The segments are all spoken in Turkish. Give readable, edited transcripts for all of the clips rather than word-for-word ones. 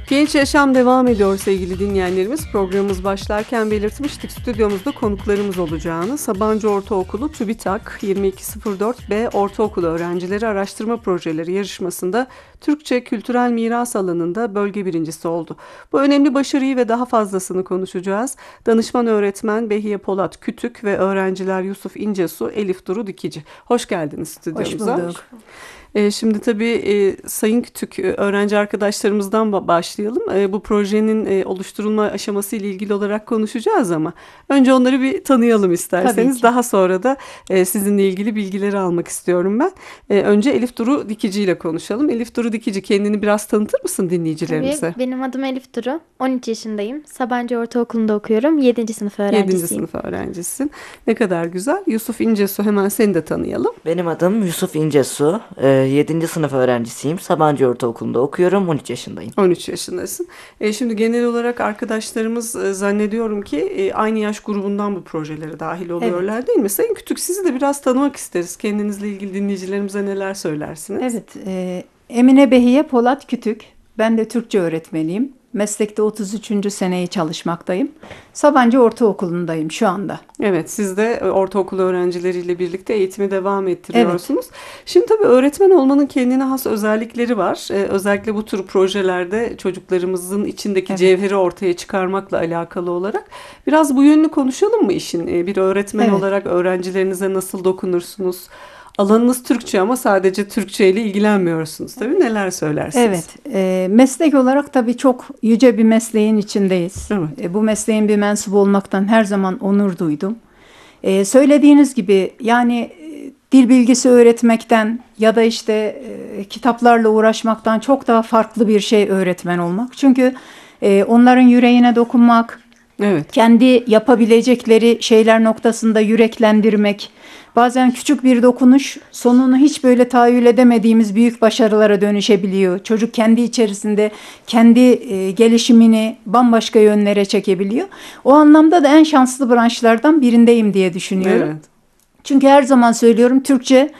Genç Yaşam devam ediyor sevgili dinleyenlerimiz. Programımız başlarken belirtmiştik stüdyomuzda konuklarımız olacağını. Sabancı Ortaokulu TÜBİTAK 2204B Ortaokulu Öğrencileri Araştırma Projeleri yarışmasında Türkçe Kültürel Miras alanında bölge birincisi oldu. Bu önemli başarıyı ve daha fazlasını konuşacağız. Danışman öğretmen Behiye Polat Kütük ve öğrenciler Yusuf İncesu, Elif Duru Dikici. Hoş geldiniz stüdyomuza. Hoş bulduk. Şimdi tabii Sayın Kütük öğrenci arkadaşlarımızdan başlayalım. Bu projenin oluşturulma aşaması ile ilgili olarak konuşacağız ama önce onları bir tanıyalım isterseniz. Daha sonra da sizinle ilgili bilgileri almak istiyorum ben. Önce Elif Duru Dikici ile konuşalım. Elif Duru Dikici, kendini biraz tanıtır mısın dinleyicilerimize? Tabii, benim adım Elif Duru. 13 yaşındayım. Sabancı Ortaokulu'nda okuyorum. 7. sınıf öğrencisiyim. 7. sınıf öğrencisin. Ne kadar güzel. Yusuf İncesu, hemen seni de tanıyalım. Benim adım Yusuf İncesu. 7. sınıf öğrencisiyim. Sabancı Ortaokulu'nda okuyorum. 13 yaşındayım. 13 yaşındasın. Şimdi genel olarak arkadaşlarımız zannediyorum ki aynı yaş grubundan bu projelere dahil oluyorlar, evet, değil mi? Sayın Kütük, sizi de biraz tanımak isteriz. Kendinizle ilgili dinleyicilerimize neler söylersiniz? Evet, Emine Behiye Polat Kütük. Ben de Türkçe öğretmeniyim. Meslekte 33. seneyi çalışmaktayım. Sabancı Ortaokulu'ndayım şu anda. Evet, siz de ortaokul öğrencileriyle birlikte eğitimi devam ettiriyorsunuz. Evet. Şimdi tabii öğretmen olmanın kendine has özellikleri var. Özellikle bu tür projelerde çocuklarımızın içindeki cevheri ortaya çıkarmakla alakalı olarak. Biraz bu yönünü konuşalım mı işin? Bir öğretmen olarak öğrencilerinize nasıl dokunursunuz? Alanınız Türkçe ama sadece Türkçe ile ilgilenmiyorsunuz. Tabii neler söylersiniz? Evet, meslek olarak tabii çok yüce bir mesleğin içindeyiz. Evet. Bu mesleğin bir mensubu olmaktan her zaman onur duydum. Söylediğiniz gibi yani dil bilgisi öğretmekten ya da işte kitaplarla uğraşmaktan çok daha farklı bir şey öğretmen olmak. Çünkü onların yüreğine dokunmak, evet, kendi yapabilecekleri şeyler noktasında yüreklendirmek, bazen küçük bir dokunuş sonunu hiç böyle tahayyül edemediğimiz büyük başarılara dönüşebiliyor. Çocuk kendi içerisinde kendi gelişimini bambaşka yönlere çekebiliyor. O anlamda da en şanslı branşlardan birindeyim diye düşünüyorum. Evet. Çünkü her zaman söylüyorum, Türkçe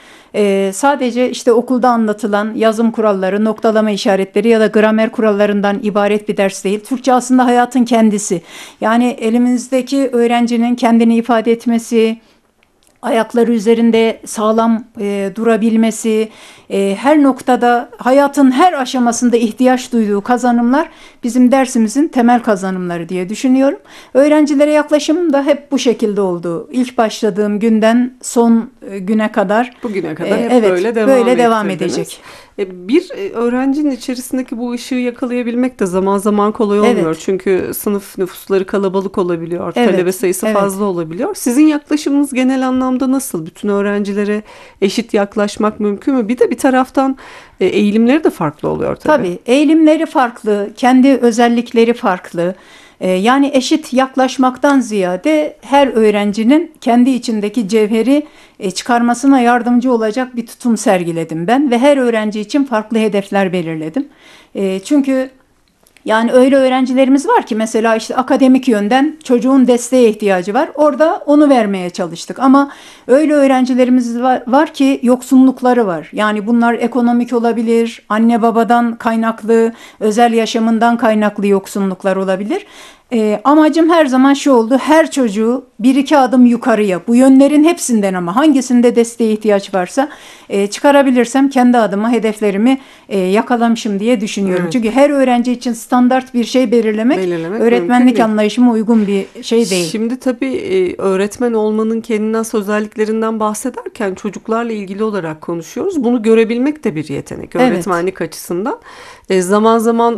sadece işte okulda anlatılan yazım kuralları, noktalama işaretleri ya da gramer kurallarından ibaret bir ders değil. Türkçe aslında hayatın kendisi. Yani elimizdeki öğrencinin kendini ifade etmesi, ayakları üzerinde sağlam durabilmesi, her noktada hayatın her aşamasında ihtiyaç duyduğu kazanımlar bizim dersimizin temel kazanımları diye düşünüyorum. Öğrencilere yaklaşımım da hep bu şekilde oldu. İlk başladığım günden son güne kadar. Bugüne kadar hep böyle devam edecek. Bir öğrencinin içerisindeki bu ışığı yakalayabilmek de zaman zaman kolay olmuyor. Evet. Çünkü sınıf nüfusları kalabalık olabiliyor. Evet. Talebe sayısı fazla olabiliyor. Sizin yaklaşımınız genel anlamda nasıl? Bütün öğrencilere eşit yaklaşmak mümkün mü? Bir de bir taraftan eğilimleri de farklı oluyor tabii. Tabii, eğilimleri farklı, kendi özellikleri farklı. Yani eşit yaklaşmaktan ziyade her öğrencinin kendi içindeki cevheri çıkarmasına yardımcı olacak bir tutum sergiledim ben ve her öğrenci için farklı hedefler belirledim. Çünkü yani öyle öğrencilerimiz var ki mesela işte akademik yönden çocuğun desteğe ihtiyacı var. Orada onu vermeye çalıştık. Ama öyle öğrencilerimiz var ki yoksunlukları var. Yani bunlar ekonomik olabilir, anne babadan kaynaklı, özel yaşamından kaynaklı yoksunluklar olabilir. Amacım her zaman şu oldu: her çocuğu bir iki adım yukarıya, bu yönlerin hepsinden ama hangisinde desteğe ihtiyaç varsa çıkarabilirsem kendi adıma hedeflerimi yakalamışım diye düşünüyorum. Evet. Çünkü her öğrenci için standart bir şey belirlemek öğretmenlik anlayışıma uygun bir şey değil. Şimdi tabii öğretmen olmanın kendine has özelliklerinden bahsederken çocuklarla ilgili olarak konuşuyoruz. Bunu görebilmek de bir yetenek öğretmenlik açısından. Zaman zaman